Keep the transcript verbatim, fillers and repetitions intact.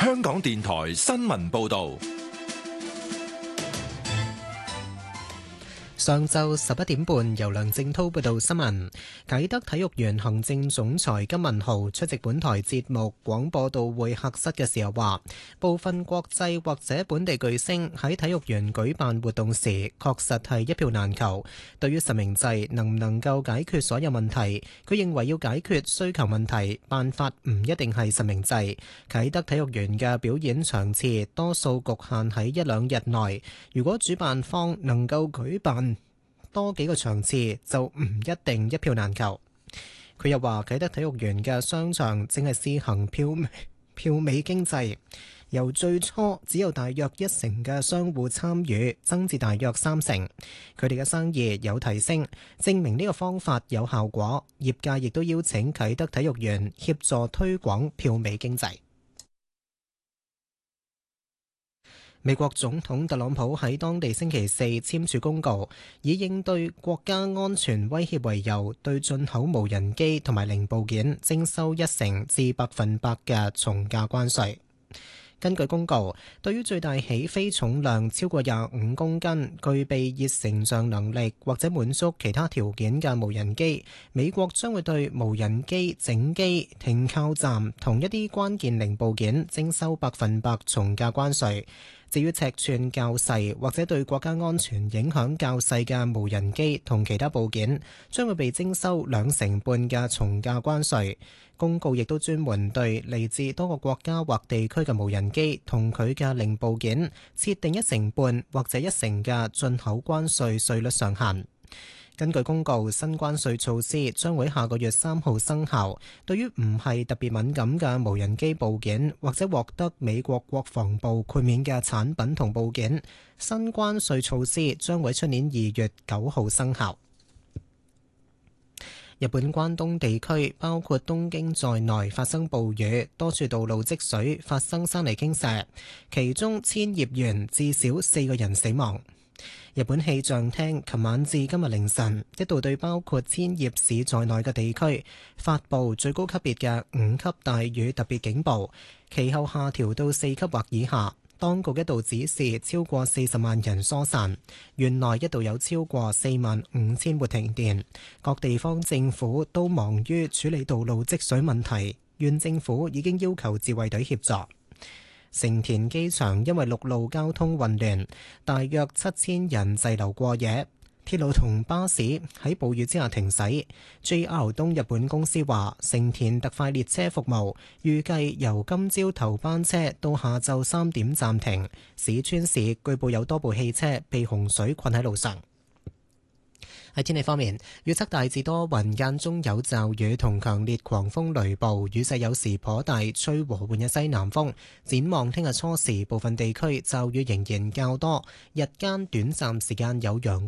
香港電台新聞報道。 上晝十一點半，由梁正滔報道新聞。啟德體育園行政總裁金文豪出席本台節目廣播道會客室嘅時候話，部分國際或者本地巨星喺體育園舉辦活動時，確實係一票難求。對於實名制能唔能夠解決所有問題，佢認為要解決需求問題，辦法唔一定係實名制。啟德體育園嘅表演場次多數局限喺一兩日內，如果主辦方能夠舉辦多幾個場次，就唔一定一票難求。佢又話啟德體育園嘅商場正係試行票票尾經濟，由最初只有大約一成嘅商戶參與，增至大約三成。佢哋嘅生意有提升，證明呢個方法有效果。業界亦都邀請啟德體育園協助推廣票尾經濟。美國總統特朗普喺當地星期四簽署公告，以應對國家安全威脅為由，對進口無人機同埋零部件徵收一成至百分百嘅從價關稅。根據公告，對於最大起飛重量超過廿五公斤、具備熱成像能力或者滿足其他條件嘅無人機，美國將會對無人機整機、停靠站同一啲關鍵零部件徵收百分百從價關稅。至於尺寸較細或者對國家安全影響較細嘅無人機同其他部件，將會被徵收兩成半嘅從價關稅。公告亦都專門對嚟自多個國家或地區嘅無人機同佢嘅零部件設定一成半或者一成嘅進口關稅稅率上限。根據公告，新關稅措施將會下個月三號生效。對於唔係特別敏感嘅無人機部件或者獲得美國國防部豁免嘅產品同部件，新關稅措施將會出年二月九號生效。日本關東地區包括東京在內發生暴雨，多處道路積水，發生山泥傾瀉，其中千葉縣至少四個人死亡。日本氣象廳琴晚至今日凌晨一度對包括千葉市在內嘅地區發布最高級別嘅五級大雨特別警報，其後下調到四級或以下。當局一度指示超過四十萬人疏散，縣內一度有超過四萬五千戶停電。各地方政府都忙於處理道路積水問題，縣政府已經要求自衛隊協助。成田機場因為陸路交通混亂，大約七千人滯留過夜。鐵路同巴士喺暴雨之下停駛。J R 東日本公司話，成田特快列車服務預計由今朝頭班車到下晝三點暫停。市川市據報有多部汽車被洪水困喺路上。喺天氣方面，預測大致多雲，間中有驟雨同強烈狂風雷暴，雨勢有時頗大，吹和緩嘅西南風。展望聽日初時，部分地區驟雨仍然較多，日間短暫時間有陽光。